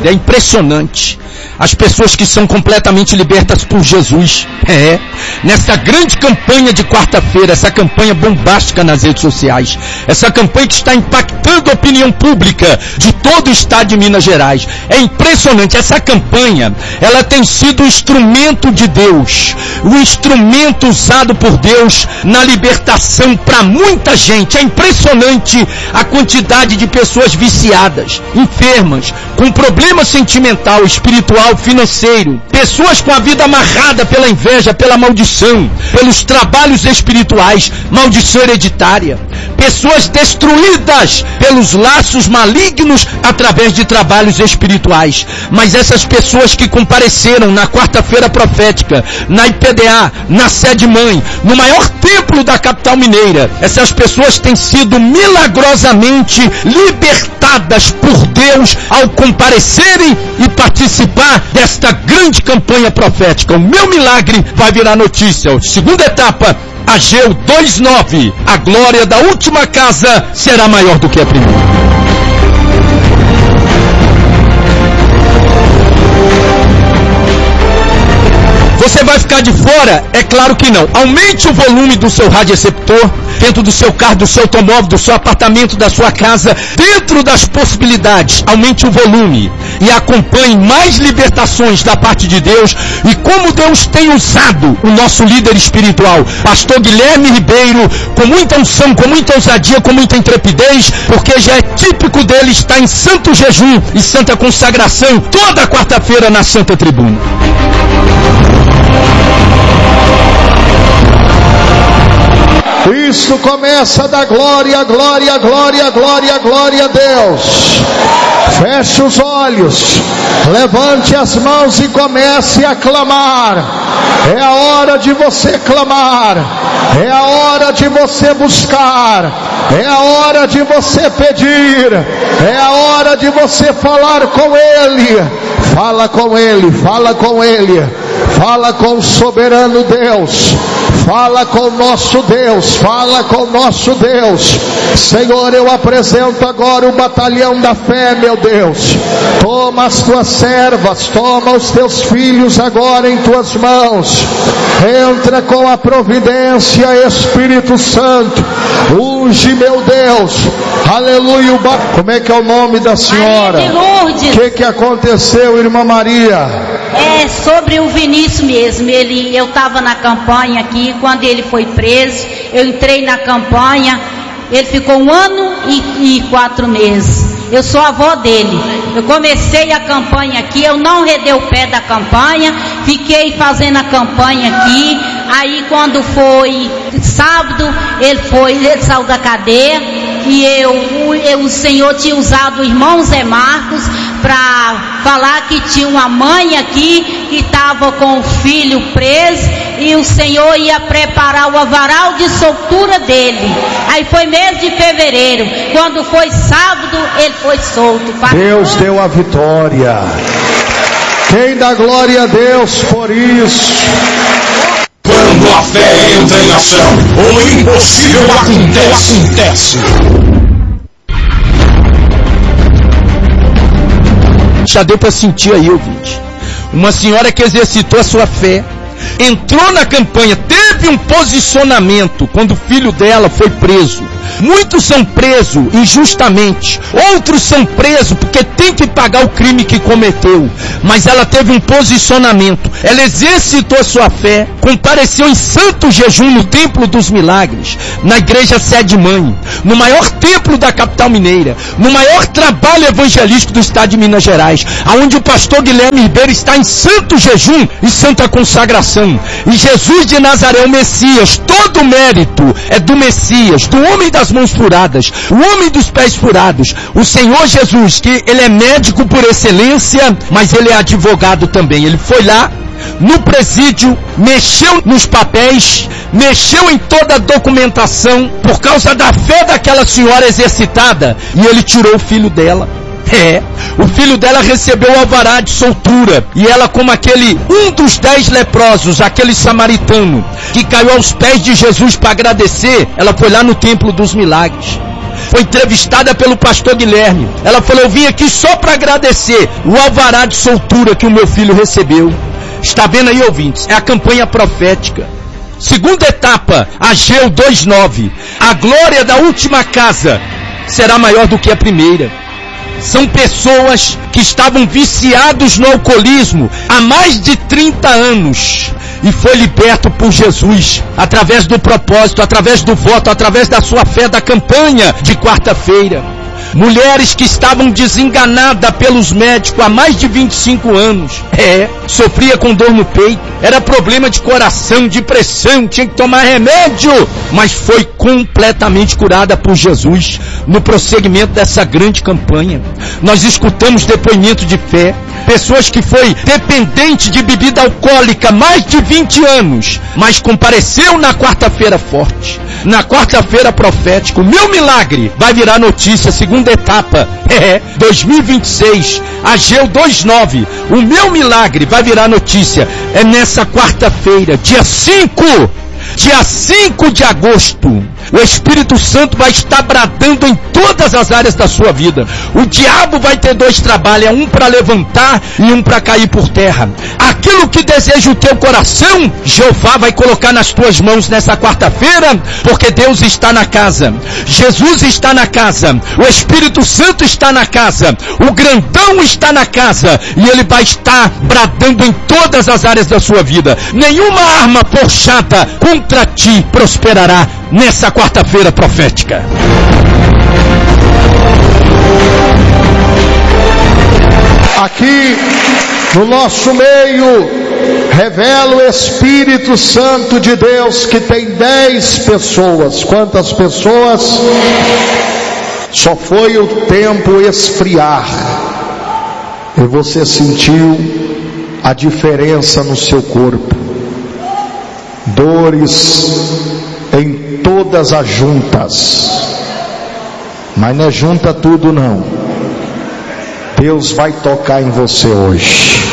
querido, é impressionante. As pessoas que são completamente libertas por Jesus. Nessa grande campanha de quarta-feira, essa campanha bombástica nas redes sociais, essa campanha que está impactando a opinião pública de todo o estado de Minas Gerais. É impressionante, essa campanha, ela tem sido o instrumento de Deus, o instrumento usado por Deus na libertação para muita gente. É impressionante a quantidade de pessoas viciadas, enfermas, com problema sentimental, espiritual, financeiro, pessoas com a vida amarrada pela inveja, pela maldição, pelos trabalhos espirituais, maldição hereditária, pessoas destruídas pelos laços malignos através de trabalhos espirituais. Mas essas pessoas que compareceram na quarta-feira profética, na IPDA, na sede mãe, no maior templo da capital mineira, essas pessoas têm sido milagrosamente libertadas por Deus ao comparecerem e participar desta grande campanha profética. O meu milagre vai virar notícia. Segunda etapa, Ageu 2:9. A glória da última casa será maior do que a primeira. Você vai ficar de fora? É claro que não. Aumente o volume do seu radioreceptor, dentro do seu carro, do seu automóvel, do seu apartamento, da sua casa, dentro das possibilidades. Aumente o volume e acompanhe mais libertações da parte de Deus e como Deus tem usado o nosso líder espiritual, pastor Guilherme Ribeiro, com muita unção, com muita ousadia, com muita intrepidez, porque já é típico dele estar em santo jejum e santa consagração toda quarta-feira na Santa Tribuna. Isso começa da glória, glória, glória, glória, glória a Deus. Feche os olhos, levante as mãos e comece a clamar. É a hora de você clamar, é a hora de você buscar, é a hora de você pedir, é a hora de você falar com Ele. Fala com Ele, fala com Ele, fala com o soberano Deus. Fala com o nosso Deus, fala com o nosso Deus. Senhor, eu apresento agora o batalhão da fé, meu Deus. Toma as tuas servas, toma os teus filhos agora em tuas mãos. Entra com a providência, Espírito Santo. Unge, meu Deus. Aleluia. Como é que é o nome da senhora? Maria de Lourdes. O que aconteceu, irmã Maria? É sobre o Vinícius mesmo. Eu estava na campanha aqui, quando ele foi preso, eu entrei na campanha, ele ficou 1 ano e 4 meses. Eu sou avó dele. Eu comecei a campanha aqui, eu não redei o pé da campanha, fiquei fazendo a campanha aqui. Aí quando foi sábado, ele saiu da cadeia e o Senhor tinha usado o irmão Zé Marcos para falar que tinha uma mãe aqui que estava com o filho preso e o Senhor ia preparar o avaral de soltura dele. Aí foi mês de fevereiro, quando foi sábado ele foi solto. Deus deu a vitória. Quem dá glória a Deus por isso? Quando a fé entra em ação, o impossível acontece. Já deu para sentir aí, ouvinte. Uma senhora que exercitou a sua fé, entrou na campanha, teve um posicionamento quando o filho dela foi preso. Muitos são presos injustamente, outros são presos porque tem que pagar o crime que cometeu. Mas ela teve um posicionamento, ela exercitou a sua fé, compareceu em santo jejum no Templo dos Milagres, na igreja sede mãe, no maior templo da capital mineira, no maior trabalho evangelístico do estado de Minas Gerais, aonde o pastor Guilherme Ribeiro está em santo jejum e santa consagração. E Jesus de Nazaré, o Messias, todo o mérito é do Messias, do homem das mãos furadas, o homem dos pés furados, o Senhor Jesus, que ele é médico por excelência, mas ele é advogado também. Ele foi lá no presídio, mexeu nos papéis, mexeu em toda a documentação por causa da fé daquela senhora exercitada, e ele tirou o filho dela. O filho dela recebeu o alvará de soltura, e ela, como um dos 10 leprosos, aquele samaritano que caiu aos pés de Jesus para agradecer, ela foi lá no Templo dos Milagres. foi entrevistada pelo pastor Guilherme. Ela falou: eu vim aqui só para agradecer o alvará de soltura que o meu filho recebeu. Está vendo aí, ouvintes? É a campanha profética. Segunda etapa, Ageu 2:9. A glória da última casa será maior do que a primeira. São pessoas que estavam viciados no alcoolismo há mais de 30 anos e foi liberto por Jesus, através do propósito, através do voto, através da sua fé, da campanha de quarta-feira. Mulheres que estavam desenganadas pelos médicos há mais de 25 anos. Sofria com dor no peito, era problema de coração, de pressão, tinha que tomar remédio, mas foi completamente curada por Jesus no prosseguimento dessa grande campanha. Nós escutamos depoimento de fé, pessoas que foi dependente de bebida alcoólica mais de 20 anos, mas compareceu na quarta-feira forte, na quarta-feira profética. O meu milagre vai virar notícia, segunda etapa, 2026, Ageu 2:9, o meu milagre vai virar notícia, é nessa quarta-feira, dia 5 de agosto, o Espírito Santo vai estar bradando em todas as áreas da sua vida. O diabo vai ter dois trabalhos, um para levantar e um para cair por terra. Aquilo que deseja o teu coração, Jeová vai colocar nas tuas mãos nessa quarta-feira, porque Deus está na casa, Jesus está na casa, o Espírito Santo está na casa, o grandão está na casa, e ele vai estar bradando em todas as áreas da sua vida. Nenhuma arma forjada contra ti prosperará nessa quarta-feira profética. Aqui no nosso meio revela o Espírito Santo de Deus que tem 10 pessoas. Quantas pessoas? Só foi o tempo esfriar e você sentiu a diferença no seu corpo. Dores em todas as juntas, mas não é junta tudo não. Deus vai tocar em você hoje.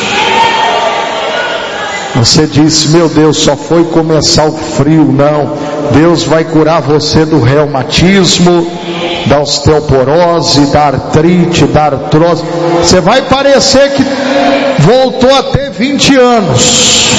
Você disse: meu Deus, só foi começar o frio. Não, Deus vai curar você do reumatismo, da osteoporose, da artrite, da artrose. Você vai parecer que voltou a ter 20 anos.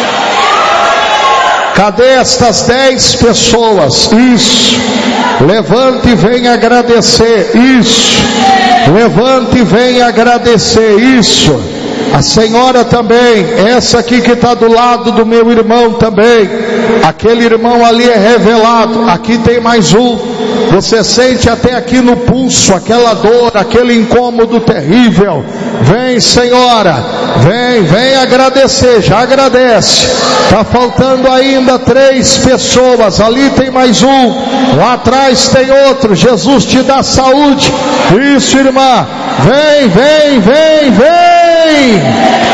Cadê estas 10 pessoas? Isso. Levante e venha agradecer. Isso. Levante e venha agradecer. Isso. A senhora também. Essa aqui que está do lado do meu irmão também. Aquele irmão ali é revelado. Aqui tem mais um. Você sente até aqui no pulso aquela dor, aquele incômodo terrível. Vem, senhora, vem agradecer, já agradece. Está faltando ainda 3 pessoas, ali tem mais um, lá atrás tem outro. Jesus te dá saúde. Isso, irmã, vem.